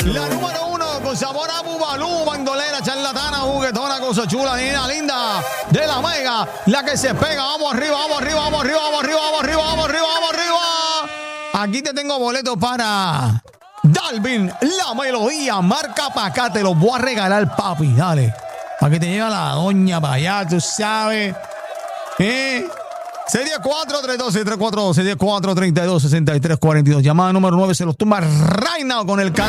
La número 1, con sabor a bubalú, bandolera, charlatana, juguetona, cosa chula, niña linda, de la mega, la que se pega. Vamos arriba, vamos arriba, vamos arriba, vamos arriba, vamos arriba, vamos arriba, vamos arriba. Aquí te tengo boletos para Dalvin, la melodía. Marca para acá, te los voy a regalar, papi. Dale, para que te lleve la doña para allá, tú sabes. Serie 432-6342, serie 432-6342. Llamada número 9, se los tumba right now con el canal.